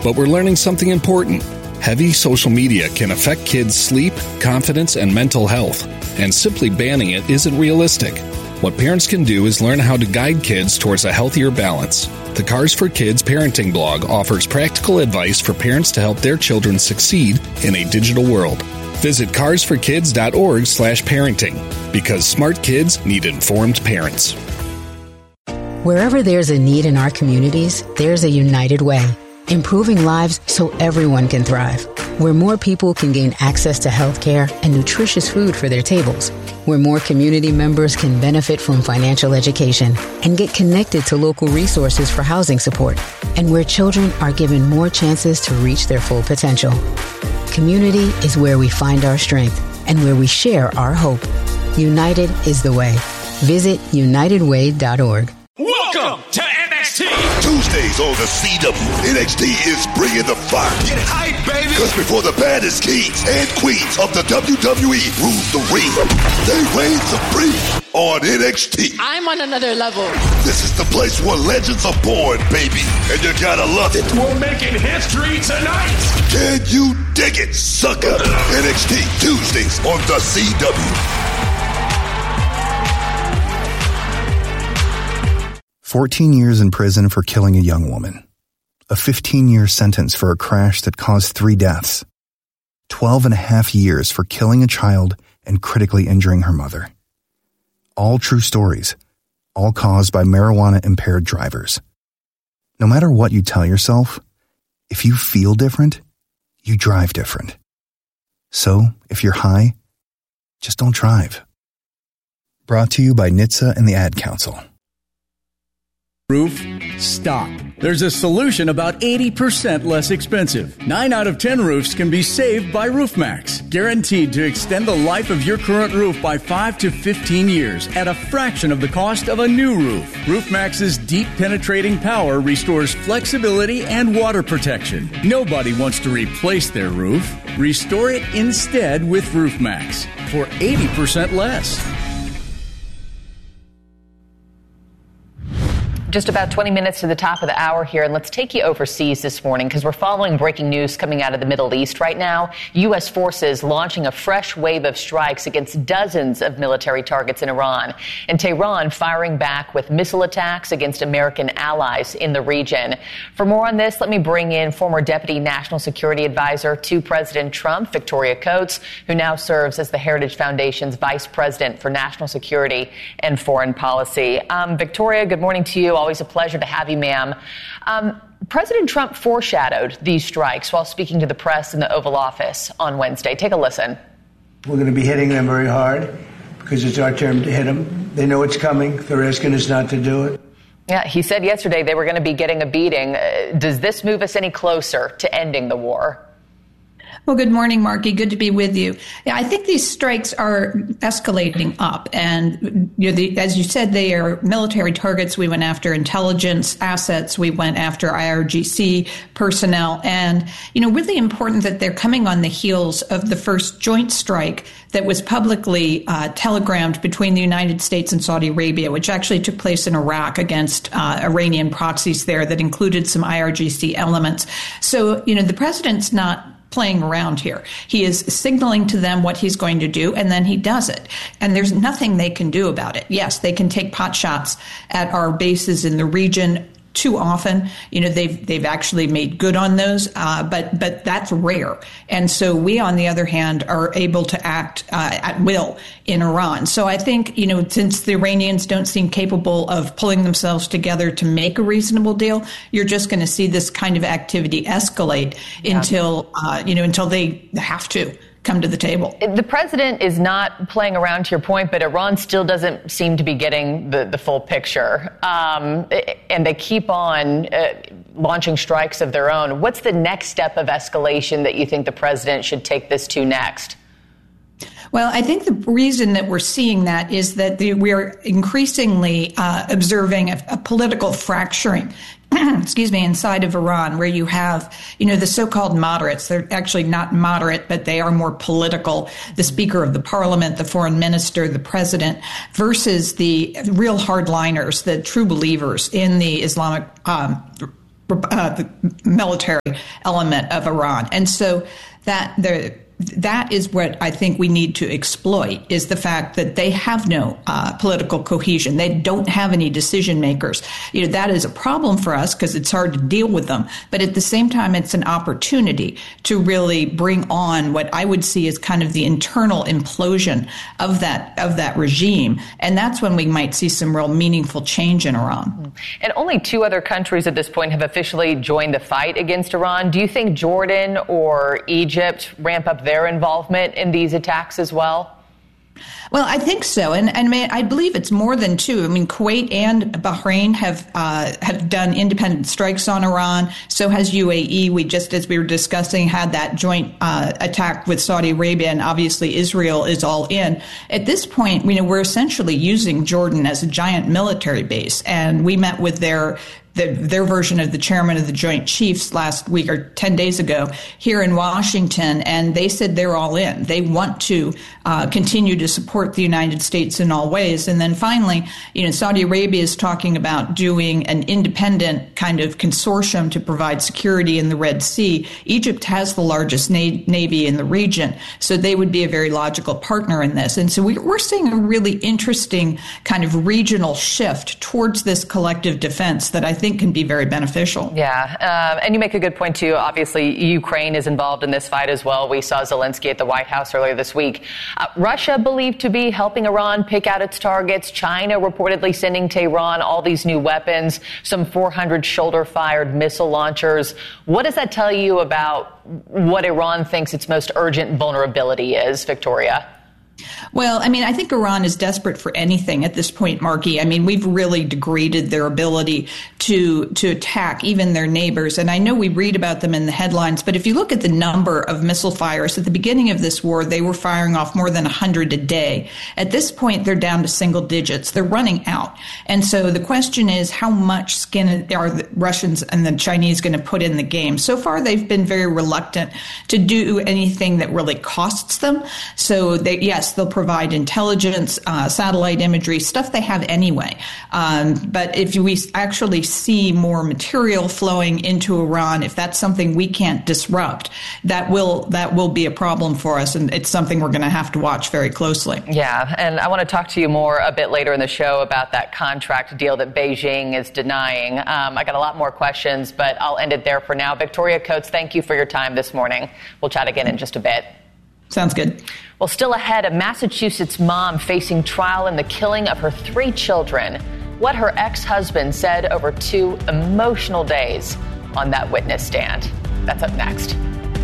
But we're learning something important. Heavy social media can affect kids' sleep, confidence, and mental health, and simply banning it isn't realistic. What parents can do is learn how to guide kids towards a healthier balance. The Cars for Kids parenting blog offers practical advice for parents to help their children succeed in a digital world. Visit carsforkids.org/parenting, because smart kids need informed parents. Wherever there's a need in our communities, there's a United Way, improving lives so everyone can thrive. Where more people can gain access to health care and nutritious food for their tables. Where more community members can benefit from financial education and get connected to local resources for housing support. And where children are given more chances to reach their full potential. Community is where we find our strength and where we share our hope. United is the way. Visit unitedway.org. Welcome to NXT. Tuesdays on the CW. NXT is bringing the fire. Get hype, baby. Because before the baddest kings and queens of the WWE rule the ring, they reign supreme on NXT. I'm on another level. This is the place where legends are born, baby. And you gotta love it. We're making history tonight. Can you dig it, sucker? NXT Tuesdays on the CW. 14 years in prison for killing a young woman. A 15-year sentence for a crash that caused 3 deaths. 12 and a half years for killing a child and critically injuring her mother. All true stories, all caused by marijuana-impaired drivers. No matter what you tell yourself, if you feel different, you drive different. So, if you're high, just don't drive. Brought to you by NHTSA and the Ad Council. Roof, stop. There's a solution about 80% less expensive. 9 out of 10 roofs can be saved by RoofMax. Guaranteed to extend the life of your current roof by 5 to 15 years at a fraction of the cost of a new roof. RoofMax's deep penetrating power restores flexibility and water protection. Nobody wants to replace their roof. Restore it instead with RoofMax for 80% less. Just about 20 minutes to the top of the hour here, and let's take you overseas this morning because we're following breaking news coming out of the Middle East right now. U.S. forces launching a fresh wave of strikes against dozens of military targets in Iran, and Tehran firing back with missile attacks against American allies in the region. For more on this, let me bring in former Deputy National Security Advisor to President Trump, Victoria Coates, who now serves as the Heritage Foundation's Vice President for National Security and Foreign Policy. Victoria, good morning to you. Always a pleasure to have you, ma'am. President Trump foreshadowed these strikes while speaking to the press in the Oval Office on Wednesday. Take a listen. We're going to be hitting them very hard because it's our turn to hit them. They know it's coming. They're asking us not to do it. Yeah, he said yesterday they were going to be getting a beating. Does this move us any closer to ending the war? Well, good morning, Marky. Good to be with you. Yeah, I think these strikes are escalating up. And as you said, they are military targets. We went after intelligence assets. We went after IRGC personnel. And, really important that they're coming on the heels of the first joint strike that was publicly telegrammed between the United States and Saudi Arabia, which actually took place in Iraq against Iranian proxies there that included some IRGC elements. So, the president's not playing around here. He is signaling to them what he's going to do, and then he does it. And there's nothing they can do about it. Yes, they can take pot shots at our bases in the region too often. They've actually made good on those, but that's rare. And so we, on the other hand, are able to act at will in Iran. So I think, since the Iranians don't seem capable of pulling themselves together to make a reasonable deal, you're just going to see this kind of activity escalate until they have to come to the table. The president is not playing around, to your point, but Iran still doesn't seem to be getting the full picture. And they keep on launching strikes of their own. What's the next step of escalation that you think the president should take this to next? Well, I think the reason that we're seeing that is that we're increasingly observing a political fracturing inside of Iran, where you have, the so-called moderates. They're actually not moderate, but they are more political. The Speaker of the Parliament, the Foreign Minister, the President, versus the real hardliners, the true believers in the Islamic the military element of Iran. And so that is what I think we need to exploit, is the fact that they have no political cohesion. They don't have any decision makers. That is a problem for us because it's hard to deal with them. But at the same time, it's an opportunity to really bring on what I would see as kind of the internal implosion of that regime. And that's when we might see some real meaningful change in Iran. And only 2 other countries at this point have officially joined the fight against Iran. Do you think Jordan or Egypt ramp up their involvement in these attacks as well? Well, I think so, and I believe it's more than 2. I mean, Kuwait and Bahrain have done independent strikes on Iran. So has UAE. We just, as we were discussing, had that joint attack with Saudi Arabia, and obviously Israel is all in. At this point, we're essentially using Jordan as a giant military base, and we met with their version of the chairman of the Joint Chiefs last week or 10 days ago here in Washington, and they said they're all in. They want to continue to support the United States in all ways. And then finally, Saudi Arabia is talking about doing an independent kind of consortium to provide security in the Red Sea. Egypt has the largest navy in the region, so they would be a very logical partner in this. And so we're seeing a really interesting kind of regional shift towards this collective defense that I think can be very beneficial. Yeah, and you make a good point, too. Obviously, Ukraine is involved in this fight as well. We saw Zelensky at the White House earlier this week. Russia believed to be helping Iran pick out its targets. China reportedly sending Tehran all these new weapons, some 400 shoulder-fired missile launchers. What does that tell you about what Iran thinks its most urgent vulnerability is, Victoria? Well, I think Iran is desperate for anything at this point, Marky. We've really degraded their ability to attack even their neighbors. And I know we read about them in the headlines, but if you look at the number of missile fires, at the beginning of this war, they were firing off more than 100 a day. At this point, they're down to single digits. They're running out. And so the question is, how much skin are the Russians and the Chinese going to put in the game? So far, they've been very reluctant to do anything that really costs them. So they'll provide intelligence, satellite imagery, stuff they have anyway. But if we actually see more material flowing into Iran, if that's something we can't disrupt, that will be a problem for us, and it's something we're going to have to watch very closely. Yeah, and I want to talk to you more a bit later in the show about that contract deal that Beijing is denying. I got a lot more questions, but I'll end it there for now. Victoria Coates, thank you for your time this morning. We'll chat again in just a bit. Sounds good. Well, still ahead, a Massachusetts mom facing trial in the killing of her 3 children. What her ex-husband said over 2 emotional days on that witness stand. That's up next.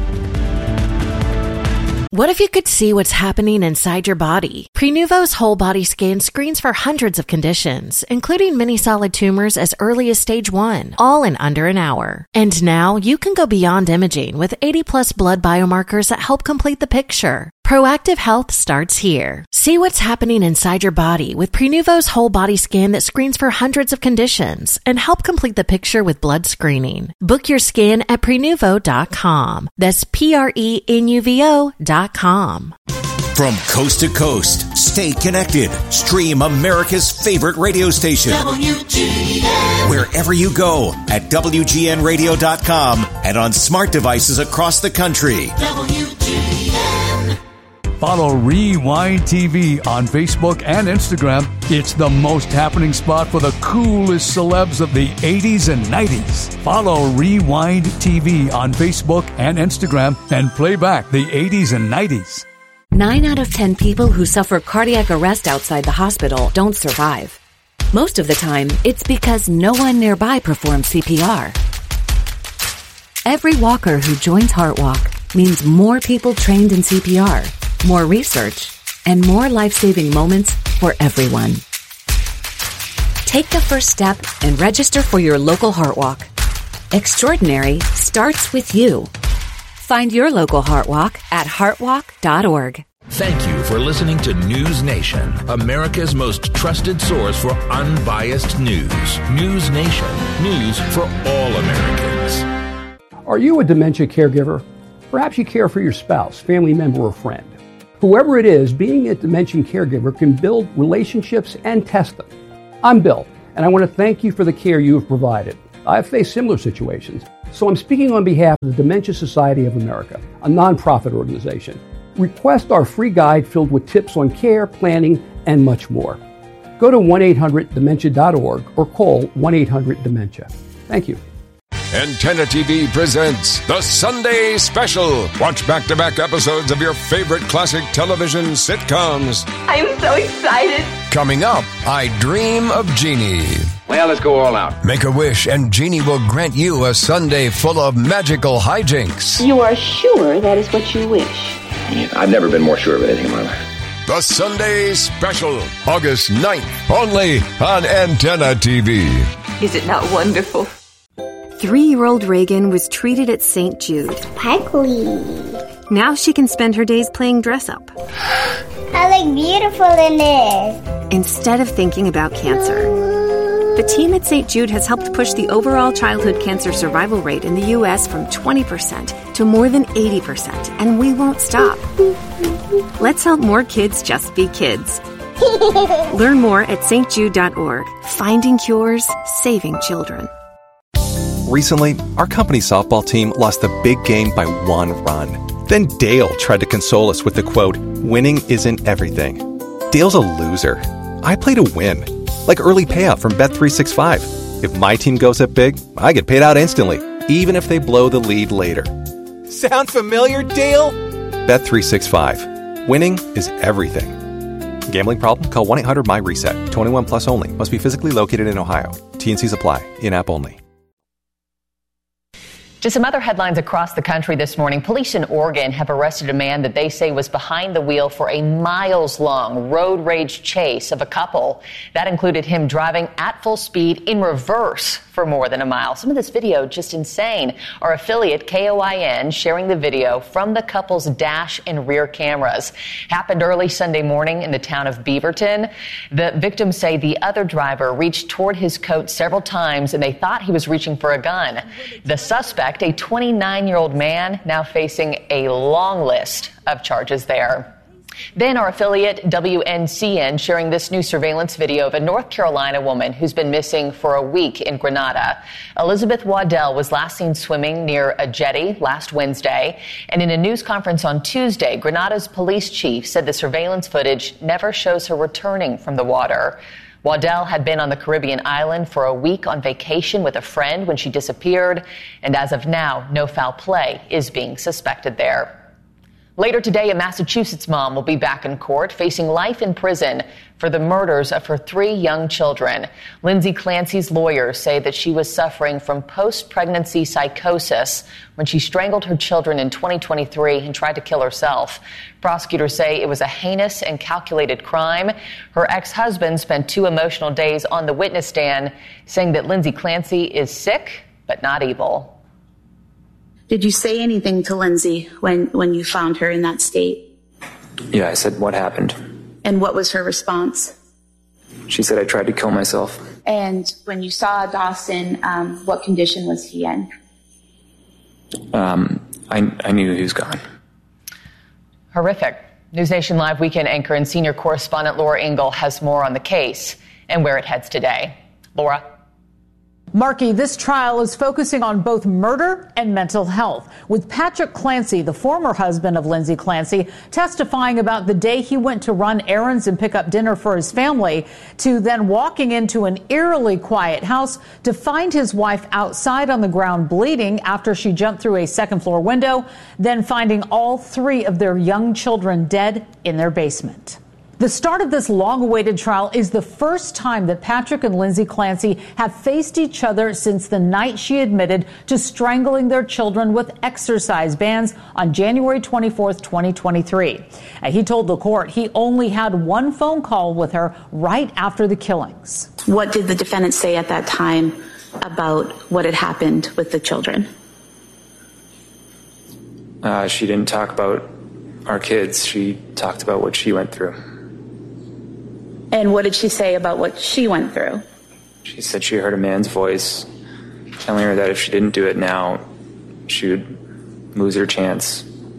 What if you could see what's happening inside your body? Prenuvo's whole body scan screens for hundreds of conditions, including many solid tumors as early as stage 1, all in under an hour. And now you can go beyond imaging with 80+ blood biomarkers that help complete the picture. Proactive health starts here. See what's happening inside your body with Prenuvo's whole body scan that screens for hundreds of conditions and help complete the picture with blood screening. Book your scan at Prenuvo.com. That's Prenuvo.com. From coast to coast, stay connected. Stream America's favorite radio station. WGN. Wherever you go at WGNradio.com and on smart devices across the country. WGN. Follow Rewind TV on Facebook and Instagram. It's the most happening spot for the coolest celebs of the 80s and 90s. Follow Rewind TV on Facebook and Instagram and play back the 80s and 90s. 9 out of 10 people who suffer cardiac arrest outside the hospital don't survive. Most of the time, it's because no one nearby performs CPR. Every walker who joins HeartWalk means more people trained in CPR, more research, and more life-saving moments for everyone. Take the first step and register for your local HeartWalk. Extraordinary starts with you. Find your local HeartWalk at heartwalk.org. Thank you for listening to News Nation, America's most trusted source for unbiased news. News Nation, news for all Americans. Are you a dementia caregiver? Perhaps you care for your spouse, family member, or friend. Whoever it is, being a dementia caregiver can build relationships and test them. I'm Bill, and I want to thank you for the care you have provided. I've faced similar situations. So I'm speaking on behalf of the Dementia Society of America, a nonprofit organization. Request our free guide filled with tips on care, planning, and much more. Go to 1-800-DEMENTIA.org or call 1-800-DEMENTIA. Thank you. Antenna TV presents The Sunday Special. Watch back-to-back episodes of your favorite classic television sitcoms. I'm so excited. Coming up, I Dream of Jeannie. Well, let's go all out. Make a wish and Jeannie will grant you a Sunday full of magical hijinks. You are sure that is what you wish? I've never been more sure of anything in my life. The Sunday Special, August 9th, only on Antenna TV. Is it not wonderful? 3-year-old Reagan was treated at St. Jude. Sparkly. Now she can spend her days playing dress-up. I look beautiful in this. Instead of thinking about cancer. The team at St. Jude has helped push the overall childhood cancer survival rate in the U.S. from 20% to more than 80%, and we won't stop. Let's help more kids just be kids. Learn more at stjude.org. Finding cures, saving children. Recently, our company softball team lost the big game by 1 run. Then Dale tried to console us with the quote, "Winning isn't everything." Dale's a loser. I play to win. Like early payout from Bet365. If my team goes up big, I get paid out instantly, even if they blow the lead later. Sound familiar, Dale? Bet365. Winning is everything. Gambling problem? Call 1-800-MY-RESET. 21 plus only. Must be physically located in Ohio. T&Cs apply. In-app only. To some other headlines across the country this morning, police in Oregon have arrested a man that they say was behind the wheel for a miles-long road rage chase of a couple. That included him driving at full speed in reverse for more than a mile. Some of this video just insane. Our affiliate KOIN sharing the video from the couple's dash and rear cameras. Happened early Sunday morning in the town of Beaverton. The victims say the other driver reached toward his coat several times and they thought he was reaching for a gun. The suspect, a 29-year-old man, now facing a long list of charges there. Then our affiliate WNCN sharing this new surveillance video of a North Carolina woman who's been missing for a week in Grenada. Elizabeth Waddell was last seen swimming near a jetty last Wednesday. And in a news conference on Tuesday, Grenada's police chief said the surveillance footage never shows her returning from the water. Waddell had been on the Caribbean island for a week on vacation with a friend when she disappeared. And as of now, no foul play is being suspected there. Later today, a Massachusetts mom will be back in court facing life in prison for the murders of her 3 young children. Lindsay Clancy's lawyers say that she was suffering from post-pregnancy psychosis when she strangled her children in 2023 and tried to kill herself. Prosecutors say it was a heinous and calculated crime. Her ex-husband spent 2 emotional days on the witness stand saying that Lindsay Clancy is sick but not evil. Did you say anything to Lindsay when you found her in that state? Yeah, I said, "What happened?" And what was her response? She said, "I tried to kill myself." And when you saw Dawson, what condition was he in? I knew he was gone. Horrific. News Nation Live weekend anchor and senior correspondent Laura Ingle has more on the case and where it heads today. Laura. Marky, this trial is focusing on both murder and mental health, with Patrick Clancy, the former husband of Lindsay Clancy, testifying about the day he went to run errands and pick up dinner for his family, to then walking into an eerily quiet house to find his wife outside on the ground bleeding after she jumped through a second-floor window, then finding all 3 of their young children dead in their basement. The start of this long-awaited trial is the first time that Patrick and Lindsay Clancy have faced each other since the night she admitted to strangling their children with exercise bands on January 24th, 2023. He told the court he only had 1 phone call with her right after the killings. What did the defendant say at that time about what had happened with the children? She didn't talk about our kids. She talked about what she went through. And what did she say about what she went through? She said she heard a man's voice telling her that if she didn't do it now, she would lose her chance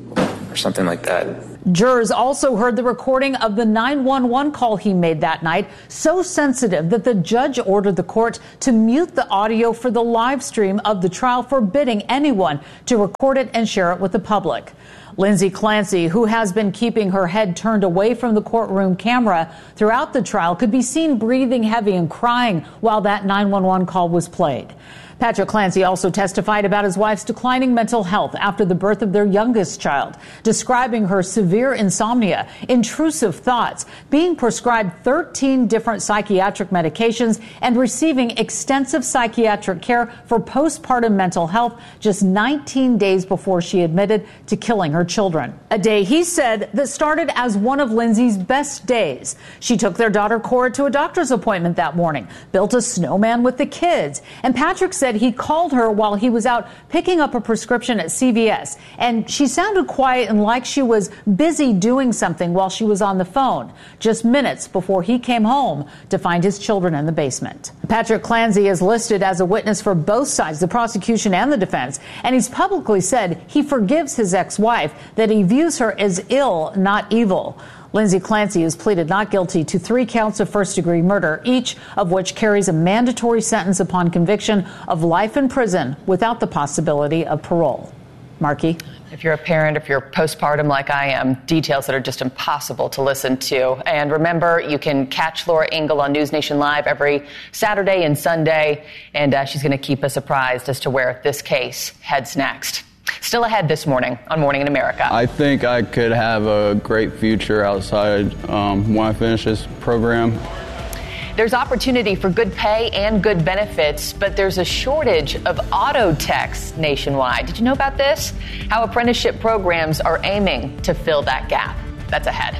or something like that. Jurors also heard the recording of the 911 call he made that night, so sensitive that the judge ordered the court to mute the audio for the live stream of the trial, forbidding anyone to record it and share it with the public. Lindsay Clancy, who has been keeping her head turned away from the courtroom camera throughout the trial, could be seen breathing heavy and crying while that 911 call was played. Patrick Clancy also testified about his wife's declining mental health after the birth of their youngest child, describing her severe insomnia, intrusive thoughts, being prescribed 13 different psychiatric medications, and receiving extensive psychiatric care for postpartum mental health just 19 days before she admitted to killing her children. A day, he said, that started as one of Lindsay's best days. She took their daughter Cora to a doctor's appointment that morning, built a snowman with the kids, and Patrick said he called her while he was out picking up a prescription at CVS, and she sounded quiet and like she was busy doing something while she was on the phone, just minutes before he came home to find his children in the basement. Patrick Clancy is listed as a witness for both sides, the prosecution and the defense, and he's publicly said he forgives his ex-wife, that he views her as ill, not evil. Lindsay Clancy has pleaded not guilty to 3 counts of first-degree murder, each of which carries a mandatory sentence upon conviction of life in prison without the possibility of parole. Marky? If you're a parent, if you're postpartum like I am, details that are just impossible to listen to. And remember, you can catch Laura Ingle on News Nation Live every Saturday and Sunday, and she's going to keep us apprised as to where this case heads next. Still ahead this morning on Morning in America. I think I could have a great future outside when I finish this program. There's opportunity for good pay and good benefits, but there's a shortage of auto techs nationwide. Did you know about this? How apprenticeship programs are aiming to fill that gap. That's ahead.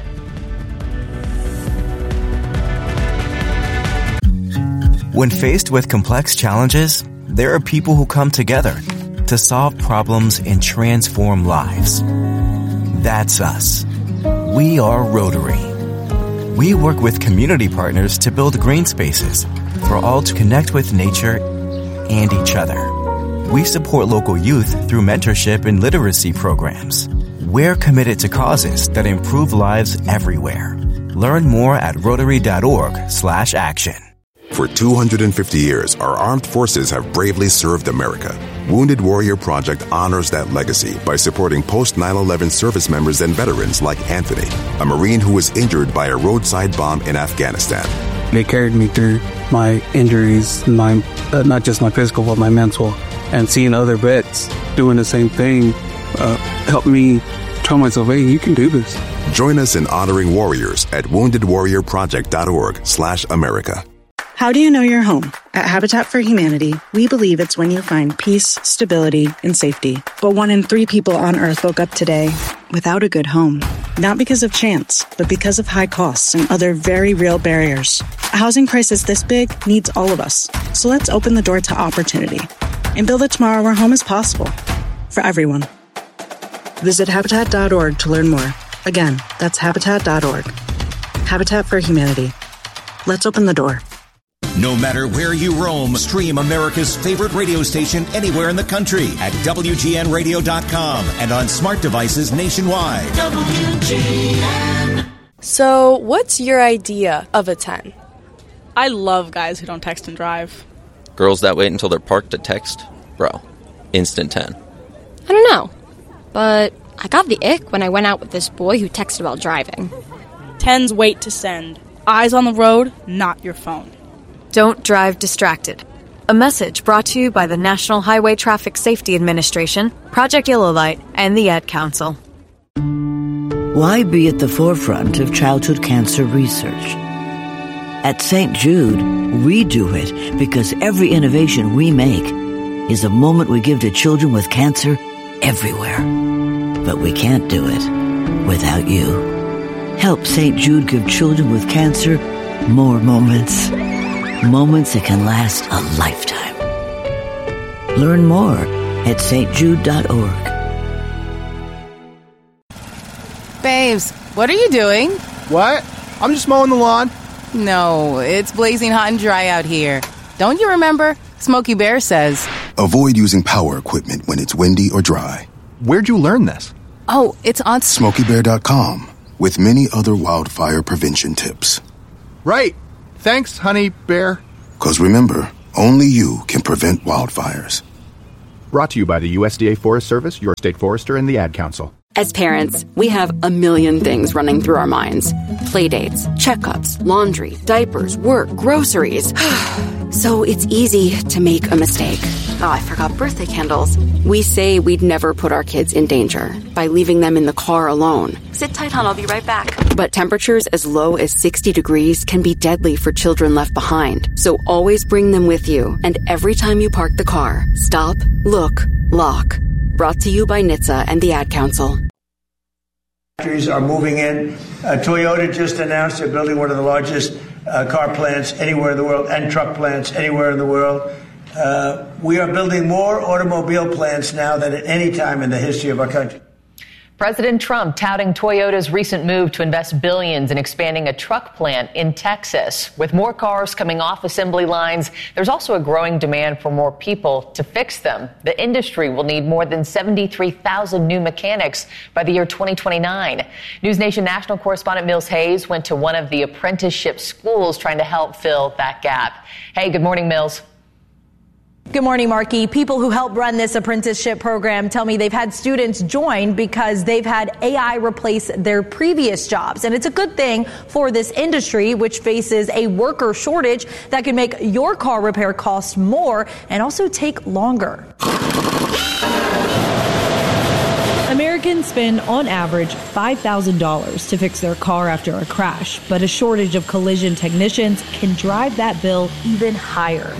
When faced with complex challenges, there are people who come together to solve problems and transform lives. That's us. We are Rotary. We work with community partners to build green spaces for all to connect with nature and each other. We support local youth through mentorship and literacy programs. We're committed to causes that improve lives everywhere. Learn more at Rotary.org/action. For 250 years, our armed forces have bravely served America. Wounded Warrior Project honors that legacy by supporting post-9/11 service members and veterans like Anthony, a Marine who was injured by a roadside bomb in Afghanistan. They carried me through my injuries, not just my physical, but my mental. And seeing other vets doing the same thing helped me tell myself, hey, you can do this. Join us in honoring warriors at woundedwarriorproject.org/America. How do you know you're home? At Habitat for Humanity, we believe it's when you find peace, stability, and safety. But 1 in 3 people on Earth woke up today without a good home. Not because of chance, but because of high costs and other very real barriers. A housing crisis this big needs all of us. So let's open the door to opportunity and build a tomorrow where home is possible for everyone. Visit Habitat.org to learn more. Again, that's Habitat.org. Habitat for Humanity. Let's open the door. No matter where you roam, stream America's favorite radio station anywhere in the country at WGNradio.com and on smart devices nationwide. WGN. So, what's your idea of a 10? I love guys who don't text and drive. Girls that wait until they're parked to text? Bro, instant 10. I don't know, but I got the ick when I went out with this boy who texted while driving. 10s wait to send. Eyes on the road, not your phone. Don't drive distracted. A message brought to you by the National Highway Traffic Safety Administration, Project Yellow Light, and the Ad Council. Why be at the forefront of childhood cancer research? At St. Jude, we do it because every innovation we make is a moment we give to children with cancer everywhere. But we can't do it without you. Help St. Jude give children with cancer more moments. Moments that can last a lifetime. Learn more at stjude.org. Babes, what are you doing? What? I'm just mowing the lawn. No, it's blazing hot and dry out here. Don't you remember? Smokey Bear says, Avoid using power equipment when it's windy or dry. Where'd you learn this? Oh, it's on SmokeyBear.com with many other wildfire prevention tips. Right. Thanks, Honey Bear. Because remember, only you can prevent wildfires. Brought to you by the USDA Forest Service, your state forester, and the Ad Council. As parents, we have a million things running through our minds. Playdates, checkups, laundry, diapers, work, groceries. So it's easy to make a mistake. Oh, I forgot birthday candles. We say we'd never put our kids in danger by leaving them in the car alone. Sit tight, hon, I'll be right back. But temperatures as low as 60 degrees can be deadly for children left behind. So always bring them with you. And every time you park the car, stop, look, lock. Brought to you by NHTSA and the Ad Council. Factories are moving in. Toyota just announced they're building one of the largest car plants anywhere in the world and truck plants anywhere in the world. We are building more automobile plants now than at any time in the history of our country. President Trump touting Toyota's recent move to invest billions in expanding a truck plant in Texas. With more cars coming off assembly lines, there's also a growing demand for more people to fix them. The industry will need more than 73,000 new mechanics by the year 2029. News Nation national correspondent Mills Hayes went to one of the apprenticeship schools trying to help fill that gap. Hey, good morning, Mills. Good morning, Marky. People who help run this apprenticeship program tell me they've had students join because they've had AI replace their previous jobs. And it's a good thing for this industry, which faces a worker shortage that could make your car repair cost more and also take longer. Americans spend on average $5,000 to fix their car after a crash, but a shortage of collision technicians can drive that bill even higher.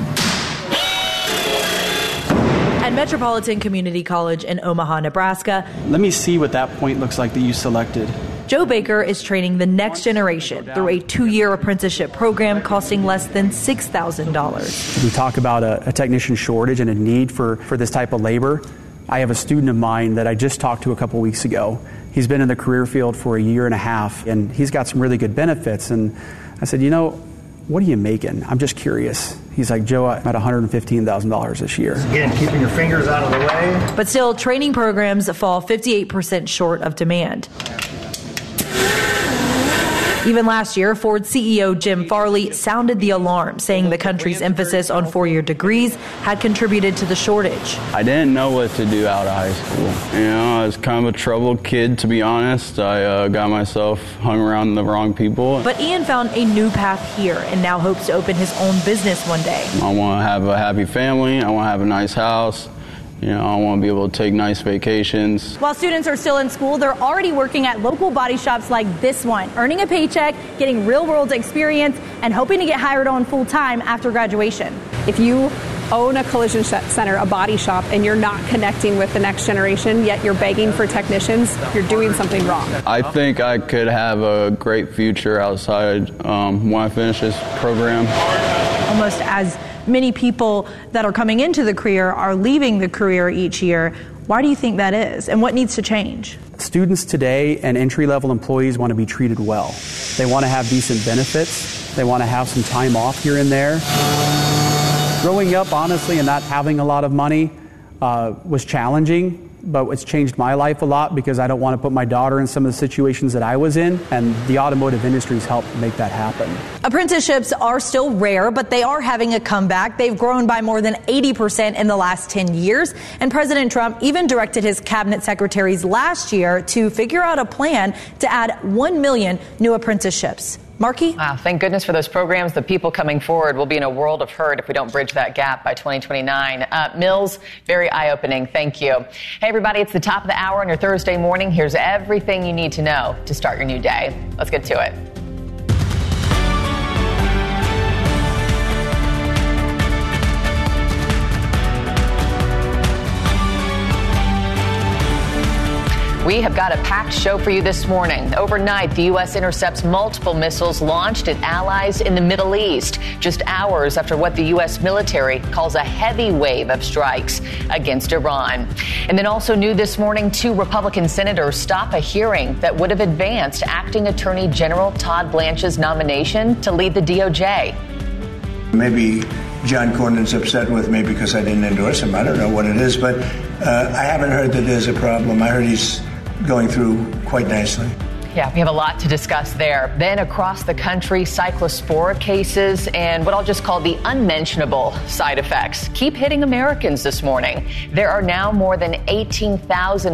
At Metropolitan Community College in Omaha, Nebraska. Let me see what that point looks like that you selected. Joe Baker is training the next generation through a 2-year apprenticeship program costing less than $6,000. We talk about a technician shortage and a need for this type of labor. I have a student of mine that I just talked to a couple weeks ago. He's been in the career field for a year and a half, and he's got some really good benefits. And I said, what are you making? I'm just curious. He's like, Joe, I'm at $115,000 this year. Again, keeping your fingers out of the way. But still, training programs fall 58% short of demand. Even last year, Ford CEO Jim Farley sounded the alarm, saying the country's emphasis on 4-year degrees had contributed to the shortage. I didn't know what to do out of high school. I was kind of a troubled kid, to be honest. I got myself hung around the wrong people. But Ian found a new path here and now hopes to open his own business one day. I want to have a happy family. I want to have a nice house. I want to be able to take nice vacations. While students are still in school, they're already working at local body shops like this one, earning a paycheck, getting real-world experience, and hoping to get hired on full-time after graduation. If you own a collision center, a body shop, and you're not connecting with the next generation, yet you're begging for technicians, you're doing something wrong. I think I could have a great future outside when I finish this program. Almost as many people that are coming into the career are leaving the career each year. Why do you think that is, and what needs to change? Students today and entry-level employees want to be treated well. They want to have decent benefits. They want to have some time off here and there. Growing up, honestly, and not having a lot of money was challenging, but it's changed my life a lot because I don't want to put my daughter in some of the situations that I was in, and the automotive industry's helped make that happen. Apprenticeships are still rare, but they are having a comeback. They've grown by more than 80% in the last 10 years, and President Trump even directed his cabinet secretaries last year to figure out a plan to add 1 million new apprenticeships. Marky? Wow, thank goodness for those programs. The people coming forward will be in a world of hurt if we don't bridge that gap by 2029. Mills, very eye-opening. Thank you. Hey, everybody, it's the top of the hour on your Thursday morning. Here's everything you need to know to start your new day. Let's get to it. We have got a packed show for you this morning. Overnight, the U.S. intercepts multiple missiles launched at allies in the Middle East, just hours after what the U.S. military calls a heavy wave of strikes against Iran. And then also new this morning, 2 Republican senators stop a hearing that would have advanced acting Attorney General Todd Blanche's nomination to lead the DOJ. Maybe John Cornyn's upset with me because I didn't endorse him. I don't know what it is, but I haven't heard that there's a problem. I heard he's going through quite nicely. Yeah, we have a lot to discuss there. Then across the country, cyclospora cases and what I'll just call the unmentionable side effects keep hitting Americans this morning. There are now more than 18,000